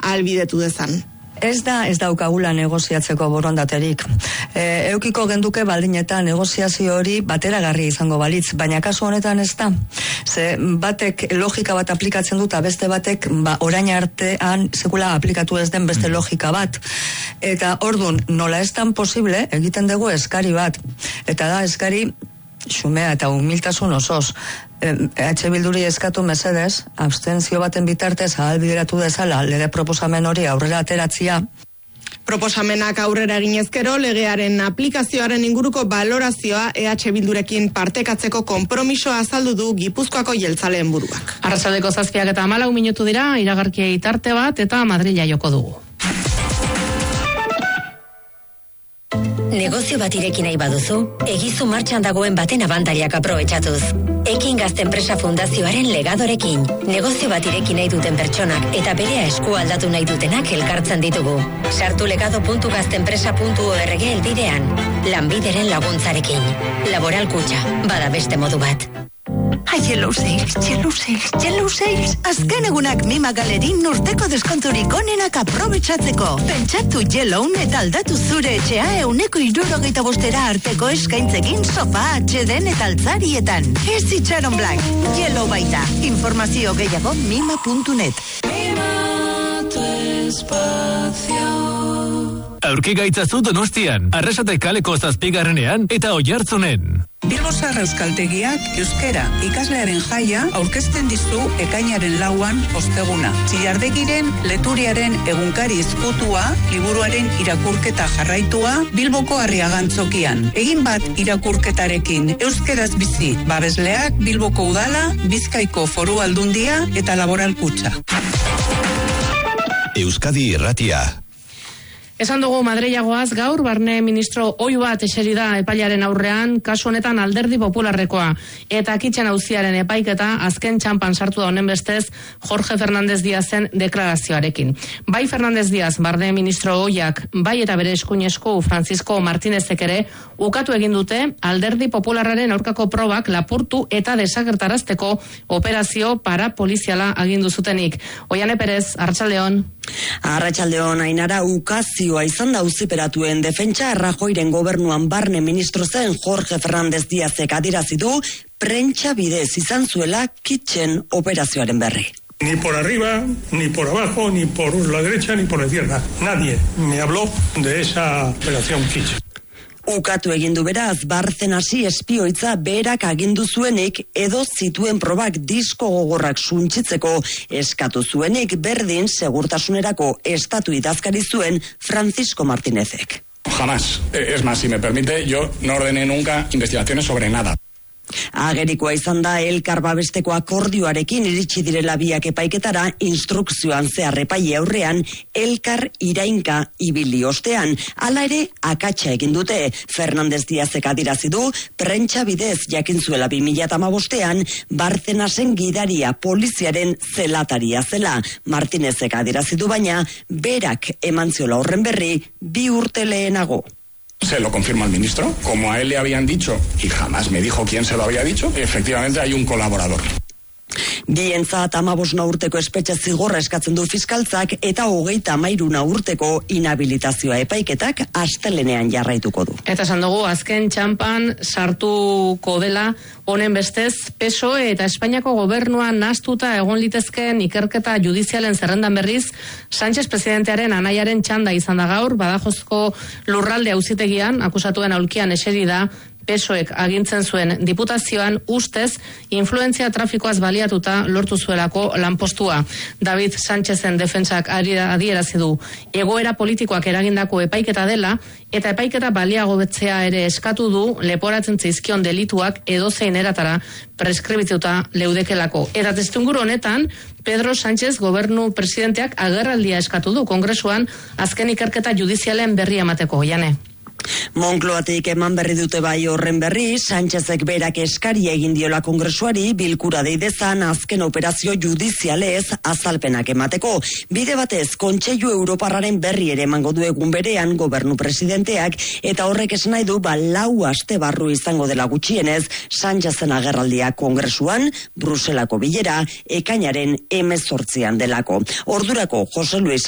ahalbidetu dezan. Ez daukagula negoziatzeko borondaterik. Eukiko genduke baldin eta negoziazio hori bateragarri izango balitz, baina kasu honetan ez da. Ze batek logika bat aplikatzen dut, beste batek orain artean sekula aplikatu ez den beste logika bat. Eta ordun nola ez dan posible egiten dugu eskari bat. Eta da eskari xumea eta humiltasun osoz. Bilduri eskatu mesedez, abstentzio baten bitartez ahalbideratu dezala lege proposamen hori aurrera ateratzia. Proposamenak aurrera eginezkero, legearen aplikazioaren inguruko balorazioa Bildurekin partekatzeko konpromisoa azaldu du Gipuzkoako jeltzaleen buruak. Arratsaldeko 7:14 minutu dira, iragarkiei tarte bat eta Madrila joko dugu. Negozio bat ireki nahi baduzu, egizu martxan dagoen baten abantariak aprobetxatuz. Ekin Gazte Enpresa Fundazioaren legadorekin. Negozio bat ireki nahi duten pertsonak eta berea esku aldatu nahi dutenak elkartzen ditugu. Sartu legado.gazteenpresa.org elbidean. Lanbideren laguntzarekin. Laboral Kutxa, bada beste modu bat. Yellow Sales. Azken egunak Mima Galerin urteko deskonturik onenak aprobetxatzeko. Pentsatu Yellown eta aldatu zure etxea 165 arteko eskaintzekin sofa, atxeden eta altzarietan. Ez itxaron blank. Yellow baita. Informazio gehiago mima.net. Aurki gaitzazu Donostian, Arrasate kaleko 7. eta Oiartzunen. Bilbo Zahar Euskaltegiak euskera ikaslearen jaia aurkezten dizu ekainaren 4 osteguna. Txillardegiren Leturiaren egunkari ezkutua, liburuaren irakurketa jarraitua Bilboko Arriagantzokian. Egin bat irakurketarekin euskeraz bizi, babesleak Bilboko Udala, Bizkaiko Foru Aldundia eta Laboral Kutxa. Euskadi Irratia. Esan dugu Madrilagoaz, gaur barne ministro ohi bat eseri da epailaren aurrean, kasu honetan Alderdi Popularrekoa. Eta Kitxen auziaren epaiketa azken txanpan sartu da honen bestez Jorge Fernández Díazen deklarazioarekin. Bai Fernández Díaz, barne ministro ohiak, bai eta bere eskuinesku Francisco Martínezek ere ukatu egin dute Alderdi Popularraren aurkako probak lapurtu eta desagertarazteko operazio parapoliziala agindu zutenik. Oiane Perez, Arratsaldeon. Arratsaldeon, Ainara, ukazioa izan da auziperatuen defentsa Rajoyren gobernuan barne ministro zen Jorge Fernández Díazek adierazi du prentsa bidez izan zuela Kitxen operazioaren berri. Ni por arriba, ni por abajo, ni por la derecha, ni por la izquierda. Nadie me habló de esa operación Kitchen. Ukatu egin du beraz, Barzenasi espioitza berak agindu zuenik edo zituen probak disko gogorrak suntsitzeko eskatu zuenik berdin segurtasunerako estatu idazkari zuen Francisco Martínezek. Jamás. Es más, si me permite, yo no ordené nunca investigaciones sobre nada. Agerikoa izan da elkar babesteko akordioarekin iritsi direla biak epaiketara instrukzioan zehar epaile aurrean elkar irainka ibili ostean. Hala ere, akatsa egin dute. Fernández Díazek adierazi du prentsa bidez jakin zuela 2015ean Barcenasen gidaria poliziaren zelataria zela. Martínezek adierazi du baina berak eman ziola horren berri 2 urte lehenago. Se lo confirma el ministro, como a él le habían dicho, y jamás me dijo quién se lo había dicho, efectivamente hay un colaborador. Bientzat 15 urteko espetxe zigorra eskatzen du fiskaltzak eta 33 urteko inhabilitazioa epaiketak astelenean jarraituko du. Eta esan dugu, azken txampan sartuko dela honen bestez PSOE eta Espainiako gobernua nahastuta egon litezkeen ikerketa judizialen zerrendan berriz Sánchez presidentearen anaiaren txanda izan da gaur, Badajozko lurralde auzitegian akusatuen aulkian eseri da PSOEk agintzen zuen diputazioan ustez influentzia trafikoaz baliatuta lortu zuelako lanpostua. David Sánchezen defentsak adierazi du egoera politikoak eragindako epaiketa dela eta epaiketa baliagobetzea ere eskatu du leporatzen zaizkion delituak edozein eratara preskribituta leudekelako. Eta testuinguru honetan Pedro Sánchez gobernu presidenteak agerraldia eskatu du Kongresuan azken ikerketa judizialen berri emateko. Jane. Moncloatik eman berri dute bai horren berri, Sánchezek berak eskaria egin diola Kongresuari bilkura deidezan azken operazio judizialez azalpenak emateko. Bide batez, Kontseilu Europarraren berri ere emango du egun berean gobernu presidenteak eta horrek esan nahi du 4 aste barru izango dela gutxienez Sánchezen agerraldia Kongresuan, Bruselako bilera ekainaren 18 delako. Ordurako Jose Luis